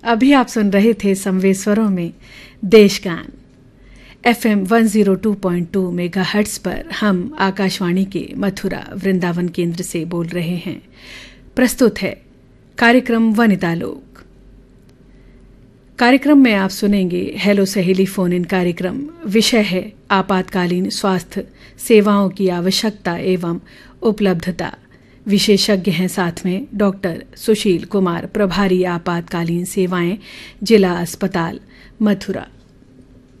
अभी आप सुन रहे थे संवेस्वरों में देशगान। FM 102.2 मेगाहर्ट्ज पर हम आकाशवाणी के मथुरा वृंदावन केंद्र से बोल रहे हैं। प्रस्तुत है कार्यक्रम वनिता लोक। कार्यक्रम में आप सुनेंगे हेलो सहेली फोन इन कार्यक्रम। विषय है आपातकालीन स्वास्थ्य सेवाओं की आवश्यकता एवं उपलब्धता। विशेषज्ञ हैं साथ में डॉक्टर सुशील कुमार, प्रभारी आपातकालीन सेवाएं, जिला अस्पताल मथुरा।